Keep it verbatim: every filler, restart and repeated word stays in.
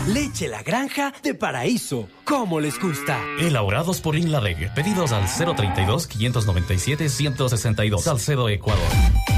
Leche La Granja de Paraíso. ¿Cómo les gusta? Elaborados por Inladec. Pedidos al cero treinta y dos, quinientos noventa y siete, ciento sesenta y dos. Salcedo, Ecuador.